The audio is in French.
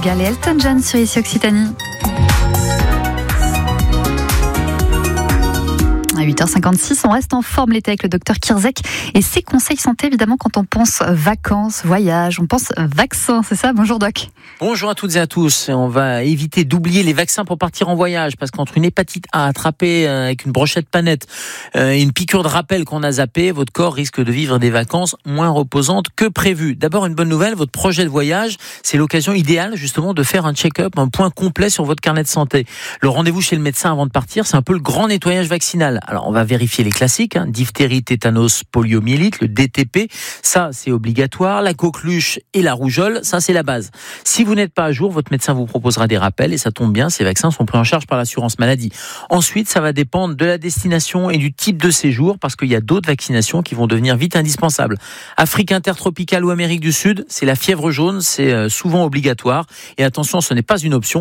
Gall et Elton John sur Ici Occitanie. À 8h56, on reste en forme l'été avec le docteur Kirzek et ses conseils santé, évidemment, quand on pense vacances, voyage, on pense vaccin, c'est ça? Bonjour doc. Bonjour à toutes et à tous. On va éviter d'oublier les vaccins pour partir en voyage, parce qu'entre une hépatite A attrapée avec une brochette panette et une piqûre de rappel qu'on a zappée, votre corps risque de vivre des vacances moins reposantes que prévu. D'abord, une bonne nouvelle, votre projet de voyage, c'est l'occasion idéale justement de faire un check-up, un point complet sur votre carnet de santé. Le rendez-vous chez le médecin avant de partir, c'est un peu le grand nettoyage vaccinal. Alors, on va vérifier les classiques, diphtérie, tétanos, poliomyélite, le DTP, ça c'est obligatoire. La coqueluche et la rougeole, ça c'est la base. Si vous n'êtes pas à jour, votre médecin vous proposera des rappels et ça tombe bien, ces vaccins sont pris en charge par l'assurance maladie. Ensuite, ça va dépendre de la destination et du type de séjour, parce qu'il y a d'autres vaccinations qui vont devenir vite indispensables. Afrique intertropicale ou Amérique du Sud, c'est la fièvre jaune, c'est souvent obligatoire. Et attention, ce n'est pas une option.